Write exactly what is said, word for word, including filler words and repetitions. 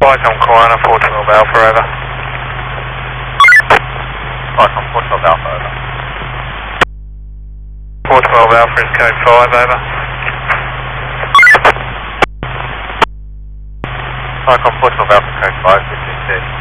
Icon Corona, four twelve Alpha, over. Icon four twelve Alpha, over. four twelve Alpha is code five, over. Icon four twelve Alpha, code five, fifteen thirty.